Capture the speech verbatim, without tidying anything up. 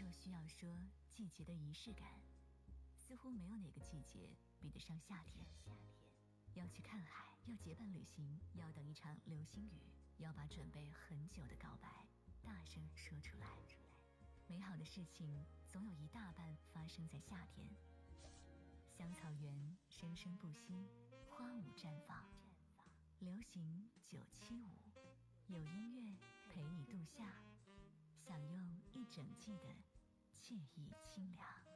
若需要说季节的仪式感，似乎没有哪个季节比得上夏天。要去看海，要结伴旅行，要等一场流星雨，要把准备很久的告白大声说出来。美好的事情总有一大半发生在夏天。香草园生生不息，花舞绽放。流行九七五，有音乐陪你度夏，享用一整季的惬意清凉。